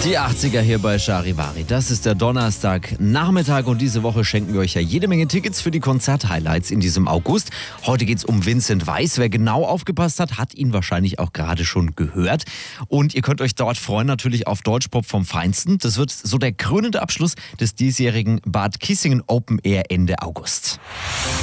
Die 80er hier bei Charivari. Das ist der Donnerstag-Nachmittag und diese Woche schenken wir euch ja jede Menge Tickets für die Konzert-Highlights in diesem August. Heute geht's um Vincent Weiss. Wer genau aufgepasst hat, hat ihn wahrscheinlich auch gerade schon gehört. Und ihr könnt euch dort freuen natürlich auf Deutschpop vom Feinsten. Das wird so der krönende Abschluss des diesjährigen Bad Kissingen Open Air Ende August.